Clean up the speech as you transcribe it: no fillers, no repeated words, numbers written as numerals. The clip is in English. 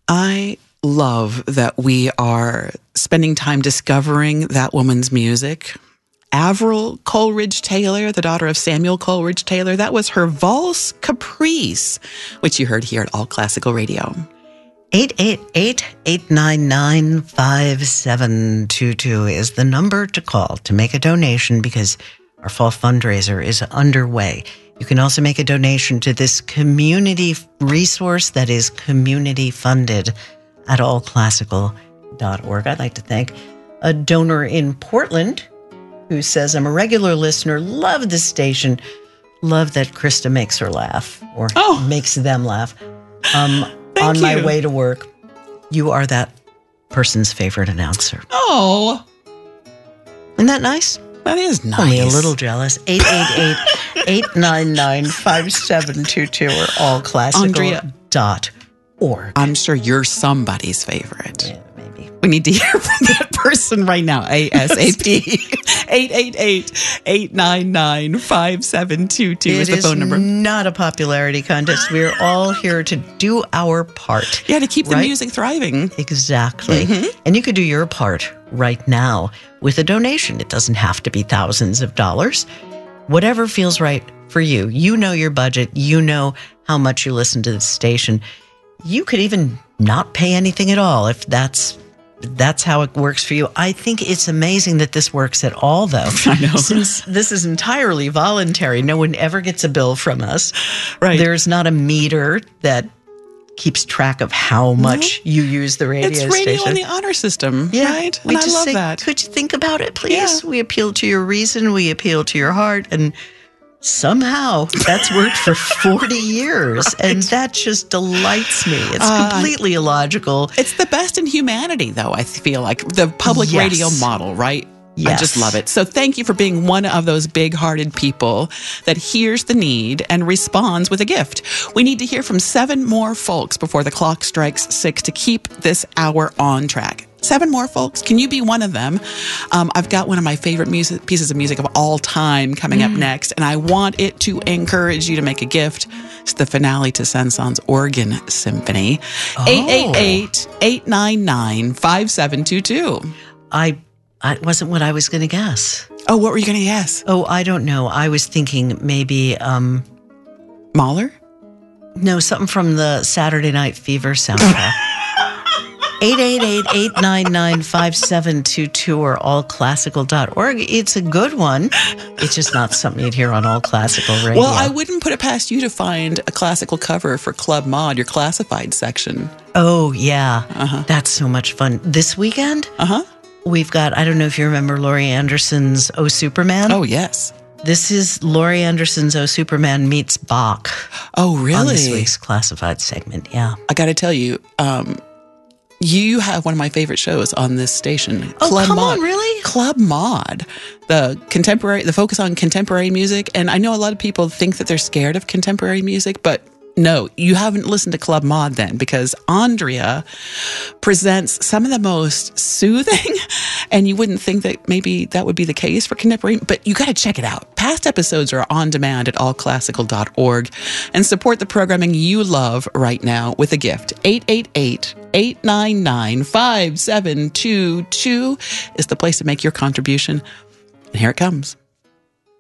I love that we are spending time discovering that woman's music. Avril Coleridge Taylor, the daughter of Samuel Coleridge Taylor, that was her Valse Caprice, which you heard here at All Classical Radio. 888-899-5722 is the number to call to make a donation because our fall fundraiser is underway. You can also make a donation to this community resource that is community funded at allclassical.org. I'd like to thank a donor in Portland who says, I'm a regular listener, love the station, love that Krista makes her laugh or makes them laugh. On my way to work, you are that person's favorite announcer. Oh. Isn't that nice? That is nice. Only a little jealous. 888-899-5722 or allclassical.org. I'm sure you're somebody's favorite. Yeah, maybe. We need to hear from that person right now, ASAP. 888-899-5722 is the phone number. It is not a popularity contest. We're all here to do our part. Yeah, to keep the music thriving. Exactly. Mm-hmm. And you could do your part right now with a donation. It doesn't have to be thousands of dollars. Whatever feels right for you. You know your budget. You know how much you listen to the station. You could even not pay anything at all if that's how it works for you. I think it's amazing that this works at all, though. I know. Since this is entirely voluntary, no one ever gets a bill from us. Right. There's not a meter that keeps track of how much you use the radio station. It's radio on the honor system, right? We and just I love say, that. Could you think about it, please? Yeah. We appeal to your reason. We appeal to your heart. And somehow that's worked for 40 years. Right. And that just delights me. It's completely illogical. It's the best in humanity, though, I feel like. The public radio model, right? Yes. I just love it. So thank you for being one of those big-hearted people that hears the need and responds with a gift. We need to hear from 7 more folks before the clock strikes 6 to keep this hour on track. 7 more folks. Can you be one of them? I've got one of my favorite pieces of music of all time coming up next, and I want it to encourage you to make a gift. It's the finale to Saint-Saëns Organ Symphony. 888-899-5722. I wasn't what I was going to guess. Oh, what were you going to guess? Oh, I don't know. I was thinking maybe... Mahler? No, something from the Saturday Night Fever soundtrack. 888-899-5722 or allclassical.org. It's a good one. It's just not something you'd hear on All Classical Radio. Well, I wouldn't put it past you to find a classical cover for Club Mod, your classified section. Oh, yeah. That's so much fun. This weekend? We've got, I don't know if you remember Laurie Anderson's Oh, Superman. Oh, yes. This is Laurie Anderson's Oh, Superman meets Bach. Oh, really? On this week's classified segment, yeah. I got to tell you, you have one of my favorite shows on this station. Oh, Club come Mod. on, really? Club Mod. The focus on contemporary music. And I know a lot of people think that they're scared of contemporary music, but no, you haven't listened to Club Mod then, because Andrea presents some of the most soothing, and you wouldn't think that maybe that would be the case for contemporary, but you got to check it out. Past episodes are on demand at allclassical.org, and support the programming you love right now with a gift. 888-899-5722 is the place to make your contribution. And here it comes.